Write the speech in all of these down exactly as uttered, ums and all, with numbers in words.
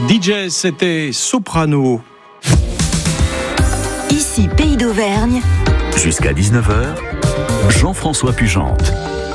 D J, c'était Soprano. Ici, Pays d'Auvergne. Jusqu'à dix-neuf heures, Jean-François Pugente.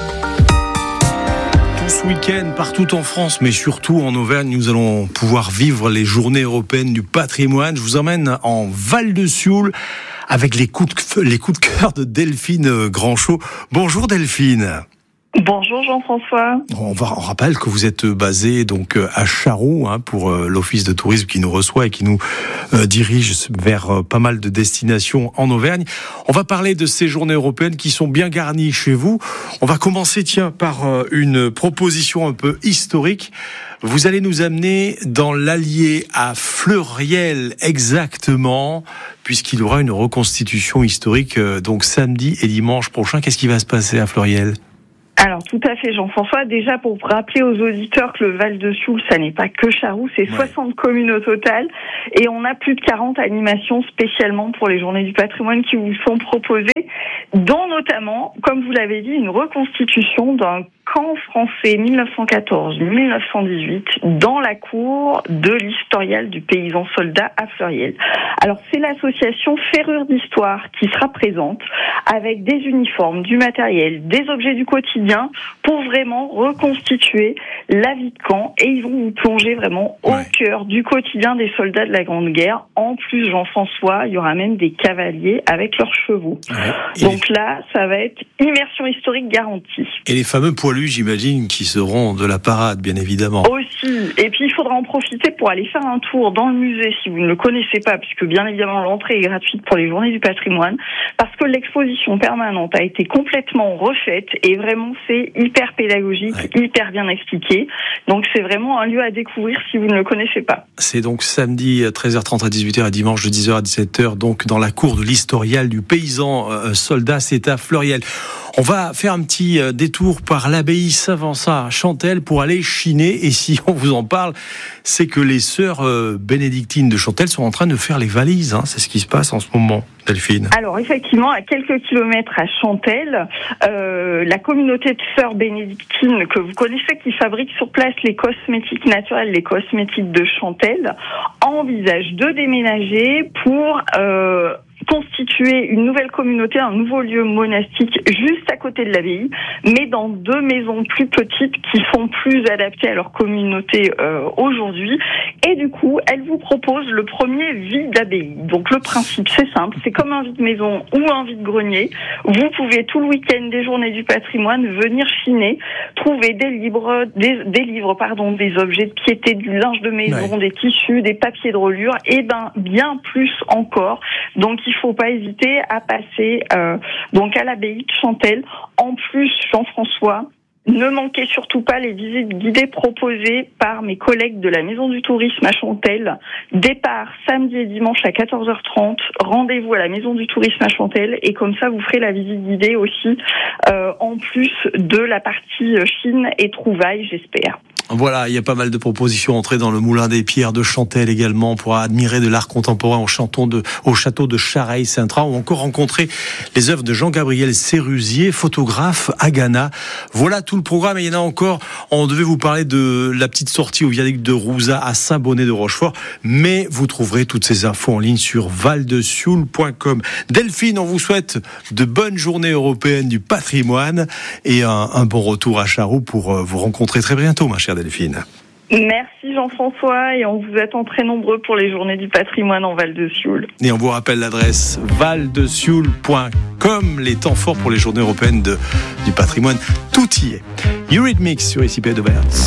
Tout ce week-end, partout en France, mais surtout en Auvergne, nous allons pouvoir vivre les journées européennes du patrimoine. Je vous emmène en Val-de-Sioule avec les coups de, feu, les coups de cœur de Delphine Grandchaud. Bonjour Delphine. Bonjour Jean-François. On, va, on rappelle que vous êtes basé donc à Charroux hein, pour euh, l'office de tourisme qui nous reçoit et qui nous euh, dirige vers euh, pas mal de destinations en Auvergne. On va parler de ces journées européennes qui sont bien garnies chez vous. On va commencer tiens par euh, une proposition un peu historique. Vous allez nous amener dans l'Allier à Fleuriel exactement, puisqu'il y aura une reconstitution historique euh, donc samedi et dimanche prochain. Qu'est-ce qui va se passer à Fleuriel ? Alors tout à fait Jean-François, déjà pour rappeler aux auditeurs que le Val-de-Sioule, ça n'est pas que Charroux, c'est ouais. soixante communes au total et on a plus de quarante animations spécialement pour les journées du patrimoine qui vous sont proposées, dont notamment, comme vous l'avez dit, une reconstitution d'un camp français mille neuf cent quatorze mille neuf cent dix-huit dans la cour de l'historial du paysan soldat à Fleuriel. Alors c'est l'association Ferrure d'Histoire qui sera présente avec des uniformes, du matériel, des objets du quotidien pour vraiment reconstituer la vie de camp et ils vont vous plonger vraiment au ouais. cœur du quotidien des soldats de la Grande Guerre. En plus, Jean-François, il y aura même des cavaliers avec leurs chevaux. Ouais. Donc les... là, ça va être immersion historique garantie. Et les fameux poilus, j'imagine, qui seront de la parade, bien évidemment. Aussi. Et puis, il faudra en profiter pour aller faire un tour dans le musée, si vous ne le connaissez pas, puisque bien évidemment, l'entrée est gratuite pour les journées du patrimoine, parce que l'exposition permanente a été complètement refaite, et vraiment, c'est hyper pédagogique, ouais. hyper bien expliqué. Donc, c'est vraiment un lieu à découvrir si vous ne le connaissez pas. C'est donc samedi treize heures trente à dix-huit heures et dimanche de dix heures à dix-sept heures, donc dans la cour de l'historial du paysan euh, soldat, c'est à Fleuriel. On va faire un petit détour par l'abbaye Saint-Vincent à Chantelle pour aller chiner. Et si on vous en parle, c'est que les sœurs bénédictines de Chantelle sont en train de faire les valises. Hein. C'est ce qui se passe en ce moment, Delphine. Alors effectivement, à quelques kilomètres à Chantelle, euh, la communauté de sœurs bénédictines que vous connaissez, qui fabrique sur place les cosmétiques naturels, les cosmétiques de Chantelle, envisage de déménager pour... Euh, constituer une nouvelle communauté, un nouveau lieu monastique juste à côté de l'abbaye, mais dans deux maisons plus petites qui sont plus adaptées à leur communauté euh, aujourd'hui. Et du coup, elle vous propose le premier vide d'abbaye. Donc le principe, c'est simple, c'est comme un vide maison ou un vide grenier. Vous pouvez tout le week-end des journées du patrimoine venir chiner, trouver des livres, des, des livres, pardon, des objets de piété, du linge de maison, ouais. des tissus, des papiers de reliure, et ben bien plus encore. Donc il faut pas hésiter à passer euh, donc à l'abbaye de Chantelle. En plus, Jean-François, ne manquez surtout pas les visites guidées proposées par mes collègues de la Maison du Tourisme à Chantelle. Départ samedi et dimanche à quatorze heures trente. Rendez-vous à la Maison du Tourisme à Chantelle et comme ça vous ferez la visite guidée aussi euh, en plus de la partie Chine et trouvailles, j'espère. Voilà, il y a pas mal de propositions. Entrer dans le Moulin des Pierres de Chantelle également pour admirer de l'art contemporain au, de, au château de Charaille-Saint-Tran ou encore rencontrer les œuvres de Jean-Gabriel Sérusier, photographe à Ghana. Voilà tout le programme et il y en a encore. On devait vous parler de la petite sortie au viaduc de Rouza à Saint-Bonnet-de-Rochefort, mais vous trouverez toutes ces infos en ligne sur val de sioule point com. Delphine, on vous souhaite de bonnes journées européennes du patrimoine et un, un bon retour à Charroux pour vous rencontrer très bientôt, ma chère Delphine. Merci Jean-François et on vous attend très nombreux pour les journées du patrimoine en Val-de-Sioule. Et on vous rappelle l'adresse val de sioule point com, les temps forts pour les journées européennes de, du patrimoine. Tout y est. Eurythmics sur I C P d'Auvergne.